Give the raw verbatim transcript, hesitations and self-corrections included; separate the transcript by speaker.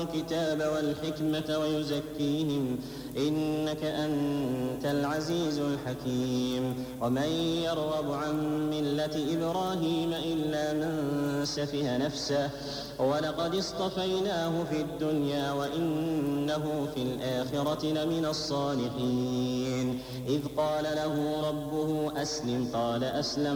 Speaker 1: الكتاب والحكمة ويزكيهم إنك أنت العزيز الحكيم ومن يرغب عن ملة إبراهيم إلا من سفه نفسه ولقد اصطفيناه في الدنيا وإنه في الآخرة لمن الصالحين إذ قال له ربه أسلم قال أسلم